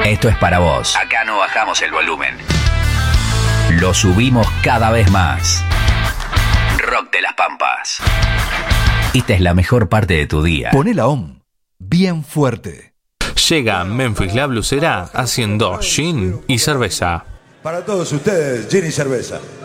Esto es para vos. Acá no bajamos el volumen. Lo subimos cada vez más. Rock de las Pampas. Esta es la mejor parte de tu día. Poné la OM bien fuerte. Llega Memphis la Blusera haciendo gin y cerveza. Para todos ustedes, gin y cerveza.